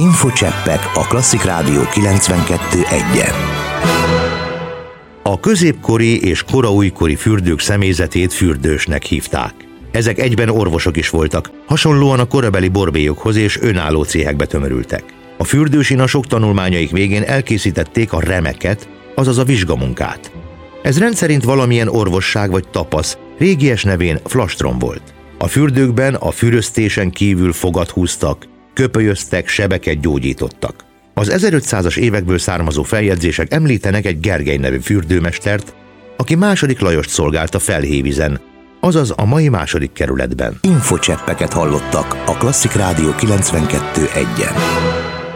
Infocseppek a Klasszik Rádió 92.1-en. A középkori és koraújkori fürdők személyzetét fürdősnek hívták. Ezek egyben orvosok is voltak, hasonlóan a korabeli borbélyokhoz és önálló céhekbe tömörültek. A fürdősinasok tanulmányaik végén elkészítették a remeket, azaz a vizsgamunkát. Ez rendszerint valamilyen orvosság vagy tapasz, régies nevén flastrom volt. A fürdőkben a füröztésen kívül fogat húztak, köpölyöztek, sebeket gyógyítottak. Az 1500-as évekből származó feljegyzések említenek egy Gergely nevű fürdőmestert, aki II. Lajost szolgálta Felhévízen, azaz a mai 2. kerületben. Infocseppeket hallottak a Klasszik Rádió 92.1-en.